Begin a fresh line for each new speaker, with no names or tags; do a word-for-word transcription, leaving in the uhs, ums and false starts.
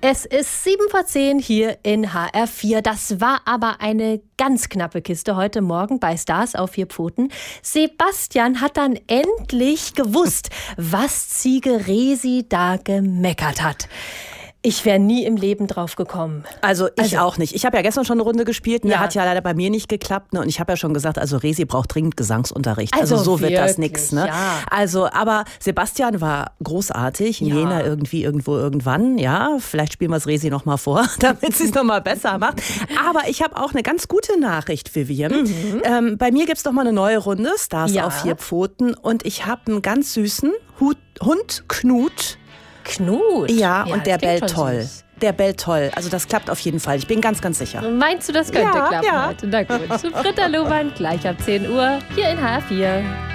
Es ist sieben vor zehn hier in H R vier. Das war aber eine ganz knappe Kiste heute Morgen bei Stars auf vier Pfoten. Sebastian hat dann endlich gewusst, was Ziege Resi da gemeckert hat. Ich wäre nie im Leben drauf gekommen.
Also ich
Also-
auch nicht. Ich habe ja gestern schon eine Runde gespielt. Ne?
Ja.
Hat ja leider bei mir nicht geklappt. Ne? Und ich habe ja schon gesagt, also Resi braucht dringend Gesangsunterricht. Also,
Also
so wird das
wirklich,
nix. Ne?
ja.
Also, aber Sebastian war großartig.
Ja.
Jena irgendwie, irgendwo, irgendwann. Ja, vielleicht spielen wir es Resi noch mal vor, damit sie es noch mal besser macht. Aber ich habe auch eine ganz gute Nachricht, Vivian. Mhm. Ähm, bei mir gibt's noch mal eine neue Runde, Stars
Ja.
auf vier Pfoten. Und ich habe einen ganz süßen Hut, Hund, Knut.
Knut.
Ja, und
das
der
klingt
bellt
schon
toll.
süß.
Der bellt toll. Also das klappt auf jeden Fall. Ich bin ganz, ganz sicher.
Meinst du, das könnte
Ja,
klappen
ja.
heute? Na gut. Zu Britta Lohmann gleich ab zehn Uhr hier in H R vier.